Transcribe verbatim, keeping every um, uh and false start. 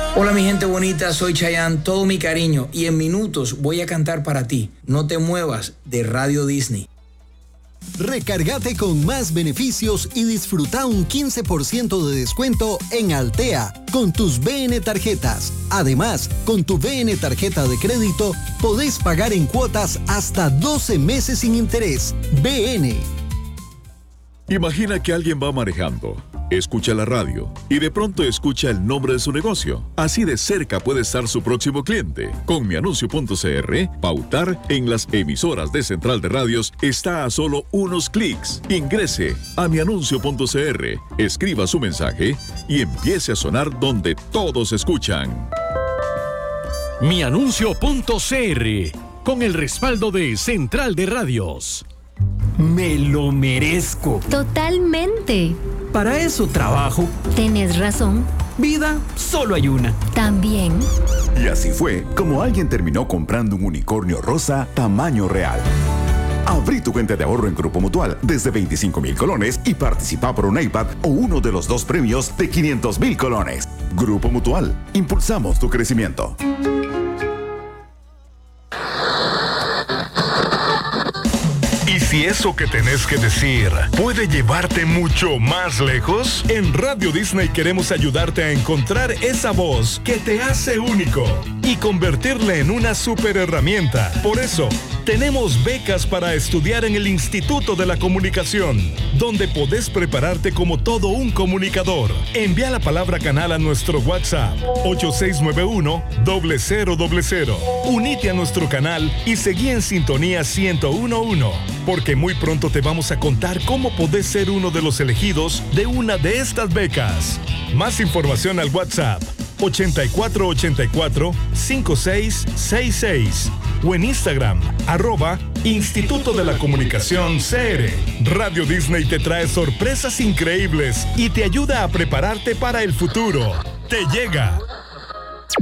Hola mi gente bonita, soy Chayanne, todo mi cariño y en minutos voy a cantar para ti. No te muevas de Radio Disney. Recárgate con más beneficios y disfruta un quince por ciento de descuento en Altea con tus B N tarjetas. Además, con tu B N tarjeta de crédito podés pagar en cuotas hasta doce meses sin interés. B N. Imagina que alguien va manejando, escucha la radio y de pronto escucha el nombre de su negocio. Así de cerca puede estar su próximo cliente. Con mianuncio punto c r, pautar en las emisoras de Central de Radios está a solo unos clics. Ingrese a mianuncio punto c r, escriba su mensaje y empiece a sonar donde todos escuchan. mianuncio punto c r, con el respaldo de Central de Radios. Me lo merezco. Totalmente. Para eso trabajo. Tenés razón. Vida, solo hay una. También. Y así fue como alguien terminó comprando un unicornio rosa tamaño real. Abrí tu cuenta de ahorro en Grupo Mutual desde veinticinco mil colones y participa por un iPad o uno de los dos premios de quinientos mil colones. Grupo Mutual, impulsamos tu crecimiento. ¿Y si eso que tenés que decir puede llevarte mucho más lejos? En Radio Disney queremos ayudarte a encontrar esa voz que te hace único y convertirla en una super herramienta. Por eso, tenemos becas para estudiar en el Instituto de la Comunicación, donde podés prepararte como todo un comunicador. Envía la palabra canal a nuestro WhatsApp ocho seis nueve uno, cero cero cero cero. Unite a nuestro canal y seguí en sintonía ciento uno punto uno, porque muy pronto te vamos a contar cómo podés ser uno de los elegidos de una de estas becas. Más información al WhatsApp ochenta y cuatro ochenta y cuatro, cincuenta y seis sesenta y seis o en Instagram, arroba Instituto de la Comunicación C R. Radio Disney te trae sorpresas increíbles y te ayuda a prepararte para el futuro. Te llega